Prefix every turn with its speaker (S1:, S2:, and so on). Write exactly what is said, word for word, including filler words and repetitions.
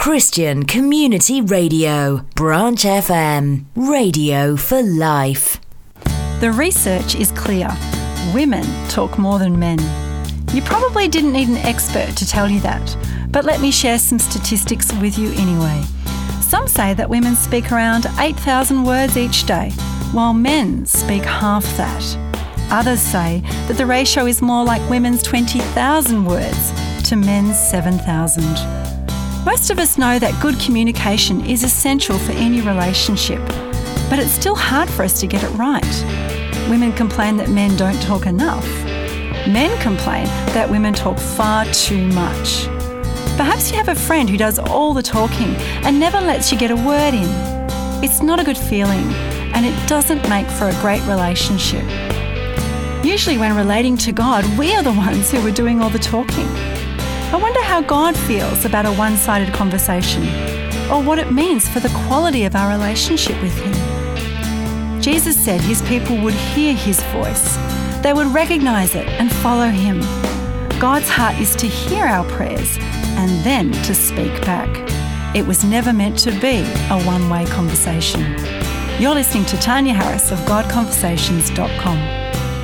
S1: Christian Community Radio, Branch F M, radio for life.
S2: The research is clear. Women talk more than men. You probably didn't need an expert to tell you that, but let me share some statistics with you anyway. Some say that women speak around eight thousand words each day, while men speak half that. Others say that the ratio is more like women's twenty thousand words to men's seven thousand. Most of us know that good communication is essential for any relationship, but it's still hard for us to get it right. Women complain that men don't talk enough. Men complain that women talk far too much. Perhaps you have a friend who does all the talking and never lets you get a word in. It's not a good feeling, and it doesn't make for a great relationship. Usually when relating to God, we are the ones who are doing all the talking. I wonder how God feels about a one-sided conversation, or what it means for the quality of our relationship with Him. Jesus said His people would hear His voice. They would recognise it and follow Him. God's heart is to hear our prayers and then to speak back. It was never meant to be a one-way conversation. You're listening to Tanya Harris of God Conversations dot com.